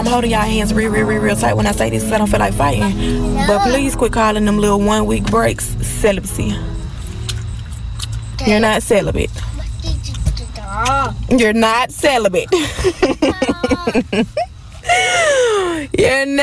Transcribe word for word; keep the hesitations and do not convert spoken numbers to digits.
I'm holding y'all hands real, real, real, real tight when I say this because I don't feel like fighting. But please quit calling them little one week breaks celibacy. You're not celibate. You're not celibate.